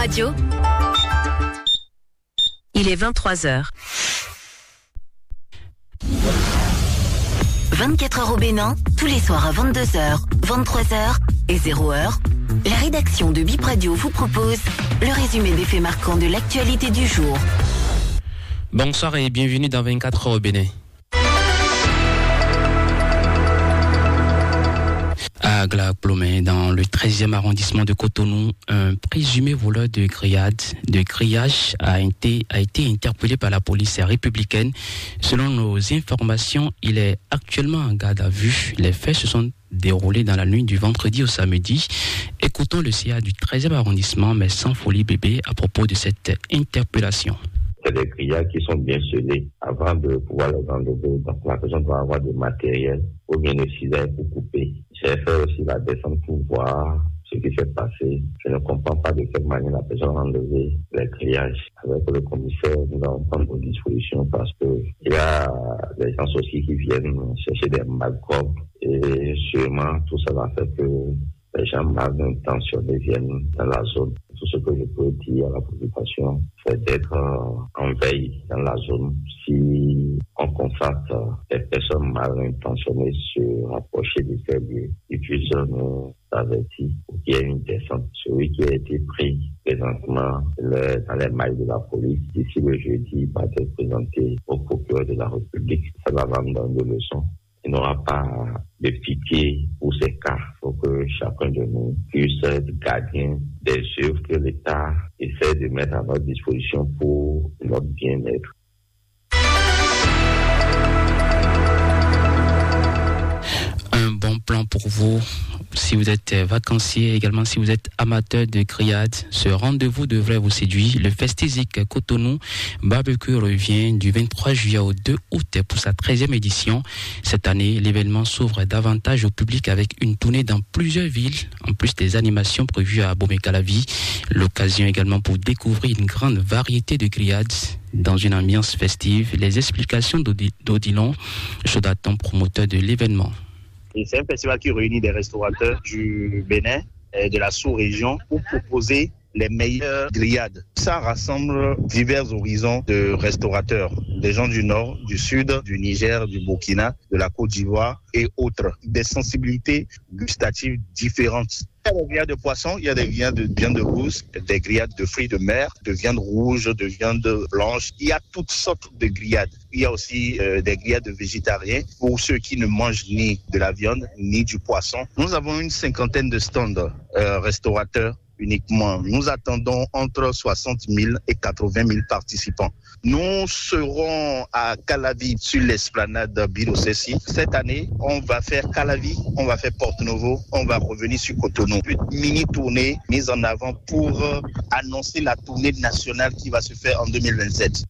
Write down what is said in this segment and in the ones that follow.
Radio, il est 23h. 24h au Bénin, tous les soirs à 22h, 23h et 0h, la rédaction de Bip Radio vous propose le résumé des faits marquants de l'actualité du jour. Bonsoir et bienvenue dans 24h au Bénin. À Glaclomé, dans le 13e arrondissement de Cotonou, un présumé voleur de grillage a été interpellé par la police républicaine. Selon nos informations, il est actuellement en garde à vue. Les faits se sont déroulés dans la nuit du vendredi au samedi. Écoutons le CA du 13e arrondissement, mais sans folie bébé, à propos de cette interpellation. C'est des grillages qui sont bien scellés avant de pouvoir les enlever. Donc la personne doit avoir du matériel ou bien des cisailles pour couper. J'ai fait aussi la descente pour voir ce qui s'est passé. Je ne comprends pas de quelle manière la personne a enlevé les grillages. Avec le commissaire, nous allons prendre des dispositions parce que il y a des gens aussi qui viennent chercher des malcopes et sûrement tout ça va faire que les gens mal intentionnés viennent dans la zone. Tout ce que je peux dire à la population, c'est d'être en veille dans la zone. Si on constate des personnes mal intentionnées se rapprocher de ces lieux, ils puissent nous avertir pour qu'il y ait une descente. Celui qui a été pris présentement dans les mailles de la police, d'ici le jeudi, va être présenté au procureur de la République. Ça va me donner des leçons. Il n'aura pas de pitié pour ces cas. Il faut que chacun de nous puisse être gardien des œuvres que l'État essaie de mettre à notre disposition pour notre bien-être. Un bon plan pour vous, si vous êtes vacancier, également si vous êtes amateur de grillades, ce rendez-vous devrait vous séduire. Le Festizik Cotonou Barbecue revient du 23 juillet au 2 août pour sa 13e édition. Cette année, l'événement s'ouvre davantage au public avec une tournée dans plusieurs villes, en plus des animations prévues à Bomé-Calavi. L'occasion également pour découvrir une grande variété de grillades dans une ambiance festive. Les explications d'Odilon Chaudaton, promoteur de l'événement. Et c'est un festival qui réunit des restaurateurs du Bénin et de la sous-région pour proposer les meilleures grillades. Ça rassemble divers horizons de restaurateurs, des gens du Nord, du Sud, du Niger, du Burkina, de la Côte d'Ivoire et autres. Des sensibilités gustatives différentes. Il y a des grillades de poisson, il y a des grillades de viande rousse, des grillades de fruits de mer, de viande rouge, de viande blanche. Il y a toutes sortes de grillades. Il y a aussi des grillades de végétariens pour ceux qui ne mangent ni de la viande ni du poisson. Nous avons une 50aine de stands restaurateurs uniquement. Nous attendons entre 60 000 et 80 000 participants. Nous serons à Calavi sur l'esplanade Birosessi. Cette année, on va faire Calavi, on va faire Porto-Novo, on va revenir sur Cotonou. Une mini-tournée mise en avant pour annoncer la tournée nationale qui va se faire en 2027.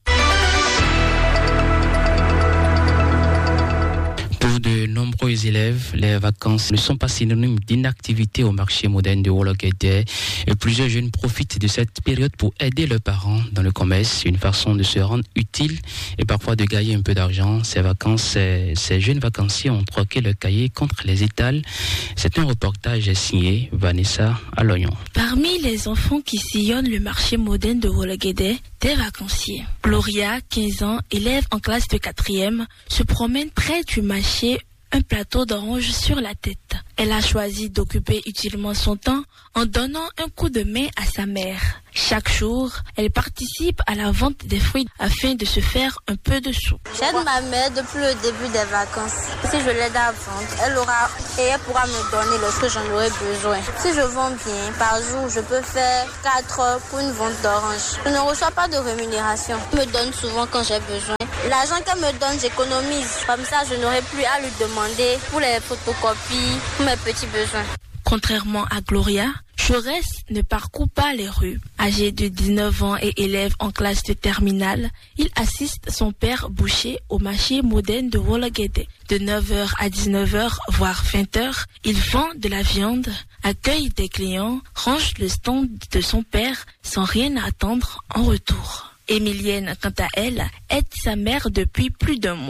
Pour de nombreux élèves, les vacances ne sont pas synonymes d'inactivité au marché moderne de Wologede. Et plusieurs jeunes profitent de cette période pour aider leurs parents dans le commerce, une façon de se rendre utile et parfois de gagner un peu d'argent. Ces jeunes vacanciers ont troqué leur cahier contre les étals. C'est un reportage signé Vanessa Aloyon. Parmi les enfants qui sillonnent le marché moderne de Wologede, des vacanciers. Gloria, 15 ans, élève en classe de 4e, se promène près du marché, un plateau d'oranges sur la tête. Elle a choisi d'occuper utilement son temps en donnant un coup de main à sa mère. Chaque jour, elle participe à la vente des fruits afin de se faire un peu de sous. J'aide ma mère depuis le début des vacances. Si je l'aide à vendre, elle pourra me donner lorsque j'en aurai besoin. Si je vends bien, par jour, je peux faire 4 heures pour une vente d'oranges. Je ne reçois pas de rémunération. Elle me donne souvent quand j'ai besoin. L'argent qu'elle me donne, j'économise. Comme ça, je n'aurai plus à lui demander pour les photocopies, pour mes petits besoins. Contrairement à Gloria, Jaurès ne parcourt pas les rues. Âgé de 19 ans et élève en classe de terminale, il assiste son père boucher au marché moderne de Wologede. De 9h à 19h, voire 20h, il vend de la viande, accueille des clients, range le stand de son père sans rien attendre en retour. Émilienne, quant à elle, aide sa mère depuis plus d'1 mois.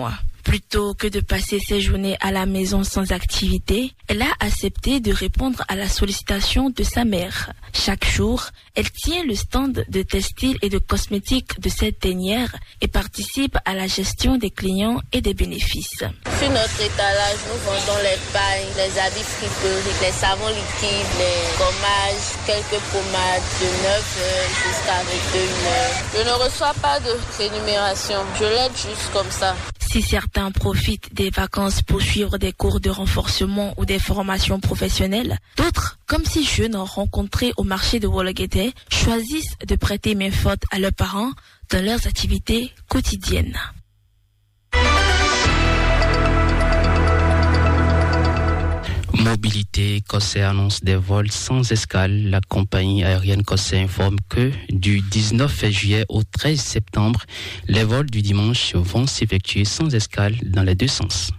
Plutôt que de passer ses journées à la maison sans activité, elle a accepté de répondre à la sollicitation de sa mère. Chaque jour, elle tient le stand de textiles et de cosmétiques de cette dernière et participe à la gestion des clients et des bénéfices. Sur notre étalage, nous vendons les pailles, les habits fripeurs, les savons liquides, les gommages, quelques pommades de 9h jusqu'à 21h. Je ne reçois pas de rémunération, je l'aide juste comme ça. Si certains profitent des vacances pour suivre des cours de renforcement ou des formations professionnelles, d'autres, comme ces jeunes rencontrés au marché de Wolloguédé, choisissent de prêter main forte à leurs parents dans leurs activités quotidiennes. Mobilité, Cossé annonce des vols sans escale. La compagnie aérienne Cossé informe que du 19 juillet au 13 septembre, les vols du dimanche vont s'effectuer sans escale dans les deux sens.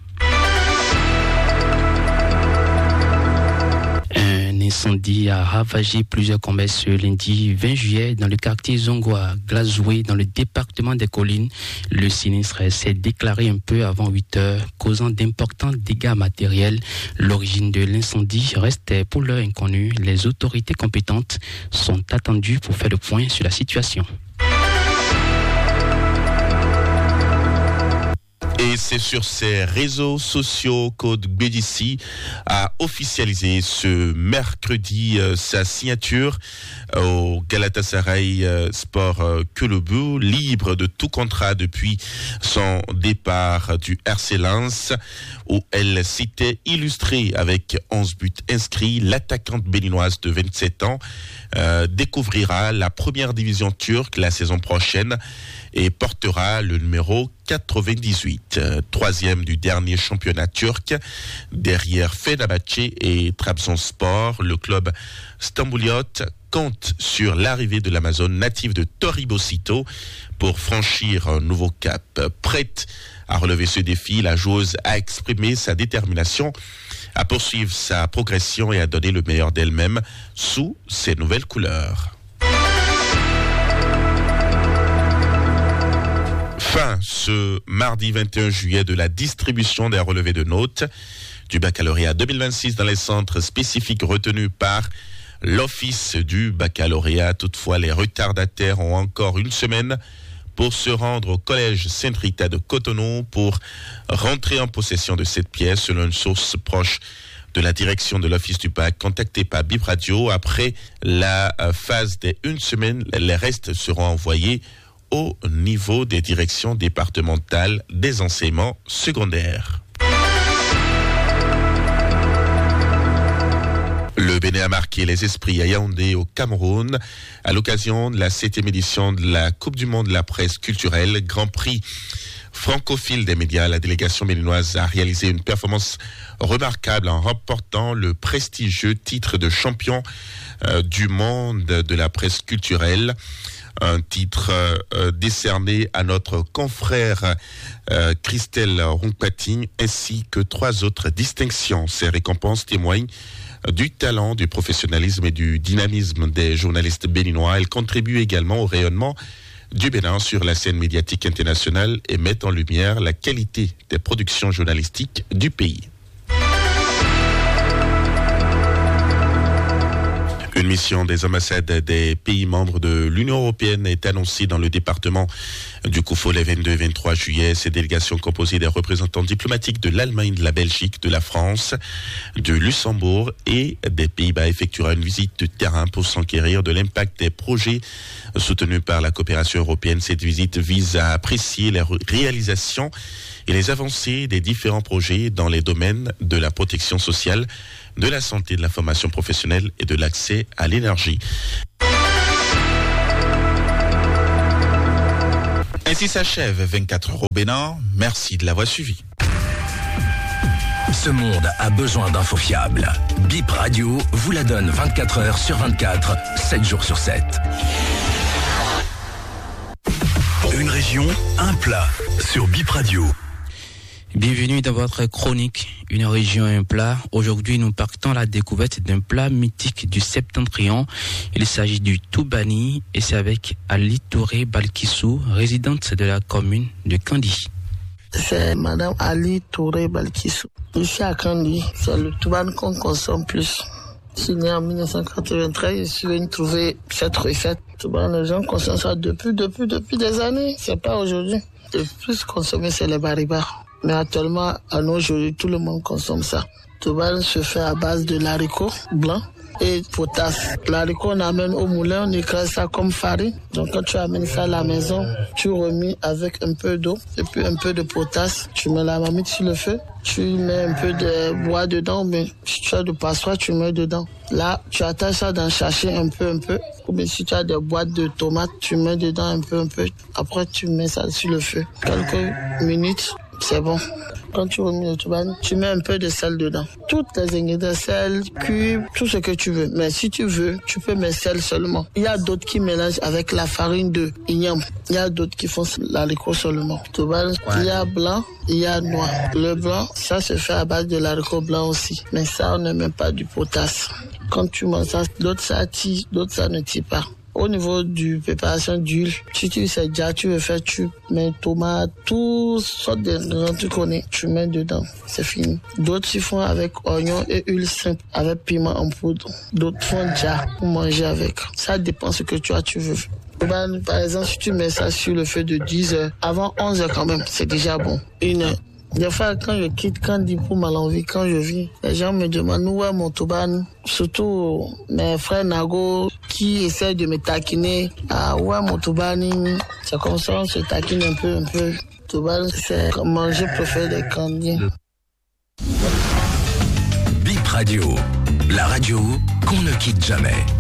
Un incendie a ravagé plusieurs commerces ce lundi 20 juillet dans le quartier Zongo à Glazoué, dans le département des Collines. Le sinistre s'est déclaré un peu avant 8 heures, causant d'importants dégâts matériels. L'origine de l'incendie reste pour l'heure inconnue. Les autorités compétentes sont attendues pour faire le point sur la situation. Et c'est sur ses réseaux sociaux qu'Aude Bédissi a officialisé ce mercredi sa signature au Galatasaray Sport Kulübü, libre de tout contrat depuis son départ du RC Lens, où elle s'était illustrée avec 11 buts inscrits. L'attaquante béninoise de 27 ans découvrira la première division turque la saison prochaine et portera le numéro 98, troisième du dernier championnat turc, derrière Fenerbahçe et Trabzonspor. Le club stambouliote compte sur l'arrivée de l'Amazone native de Toribosito pour franchir un nouveau cap. Prête à relever ce défi, la joueuse a exprimé sa détermination à poursuivre sa progression et à donner le meilleur d'elle-même sous ses nouvelles couleurs. Fin ce mardi 21 juillet de la distribution des relevés de notes du baccalauréat 2026 dans les centres spécifiques retenus par l'Office du baccalauréat. Toutefois, les retardataires ont encore une semaine pour se rendre au collège Sainte-Rita de Cotonou pour rentrer en possession de cette pièce, selon une source proche de la direction de l'Office du bac contactée par Bip Radio. Après la phase des une semaine, les restes seront envoyés au niveau des directions départementales des enseignements secondaires. Le Bénin a marqué les esprits à Yaoundé au Cameroun à l'occasion de la 7e édition de la Coupe du Monde de la presse culturelle, Grand Prix francophile des médias. La délégation béninoise a réalisé une performance remarquable en remportant le prestigieux titre de champion du monde de la presse culturelle. Un titre décerné à notre confrère Christelle Rompati, ainsi que 3 autres distinctions. Ces récompenses témoignent du talent, du professionnalisme et du dynamisme des journalistes béninois. Elles contribuent également au rayonnement du Bénin sur la scène médiatique internationale et mettent en lumière la qualité des productions journalistiques du pays. Une mission des ambassades des pays membres de l'Union européenne est annoncée dans le département du Koufo les 22 et 23 juillet. Ces délégations composées des représentants diplomatiques de l'Allemagne, de la Belgique, de la France, de Luxembourg et des Pays-Bas effectuera une visite de terrain pour s'enquérir de l'impact des projets soutenus par la coopération européenne. Cette visite vise à apprécier les réalisations et les avancées des différents projets dans les domaines de la protection sociale, de la santé, de la formation professionnelle et de l'accès à l'énergie. Ainsi s'achève 24 heures au Bénin. Merci de l'avoir suivi. Ce monde a besoin d'infos fiables. Bip Radio vous la donne 24 heures sur 24, 7 jours sur 7. Une région, un plat sur Bip Radio. Bienvenue dans votre chronique Une région, un plat. Aujourd'hui, nous partons à la découverte d'un plat mythique du Septentrion. Il s'agit du Toubani et c'est avec Ali Touré Balkissou, résidente de la commune de Kandi. C'est Madame Ali Touré Balkissou. Ici à Kandi, c'est le Touban qu'on consomme plus. Je suis né en 1993, je suis venu trouver cette recette. Touban, les gens consomment ça depuis des années. C'est pas aujourd'hui. Le plus consommé, c'est les baribars. Mais actuellement, à nos jours, tout le monde consomme ça. Touban se fait à base de l'haricot blanc et potasse. L'haricot, on amène au moulin, on écrase ça comme farine. Donc quand tu amènes ça à la maison, tu remis avec un peu d'eau et puis un peu de potasse. Tu mets la marmite sur le feu, tu mets un peu de bois dedans, mais si tu as de passoire, tu mets dedans. Là, tu attaches ça dans le sachet un peu. Ou bien si tu as des boîtes de tomates, tu mets dedans un peu. Après, tu mets ça sur le feu. Quelques minutes, c'est bon. Quand tu remis le touban, tu mets un peu de sel dedans. Toutes les ingrédients, sel, cube, tout ce que tu veux. Mais si tu veux, tu peux mettre sel seulement. Il y a d'autres qui mélangent avec la farine de igname. Il y a d'autres qui font l'haricot seulement. Touban, il y a blanc, il y a noir. Le blanc, ça se fait à base de l'haricot blanc aussi. Mais ça, on ne met pas du potasse. Quand tu manges ça, d'autres ça tire, d'autres ça ne tire pas. Au niveau du préparation d'huile, si tu sais déjà, tu veux faire, tu mets tomates, tout sortes d'ingrédients tu connais, tu mets dedans, c'est fini. D'autres ils font avec oignon et huile simple, avec piment en poudre. D'autres font déjà pour manger avec. Ça dépend ce que tu veux. Par exemple, si tu mets ça sur le feu de 10 heures, avant 11 heures quand même, c'est déjà bon. 1 heure. Des fois, quand je quitte Kandi pour Malanville, quand je viens, les gens me demandent où est mon touban. Surtout mes frères Nago qui essaient de me taquiner. Ah, où est mon touban? C'est comme ça, on se taquine un peu. Touban, c'est manger préféré des Kandiens. Bip Radio, la radio qu'on ne quitte jamais.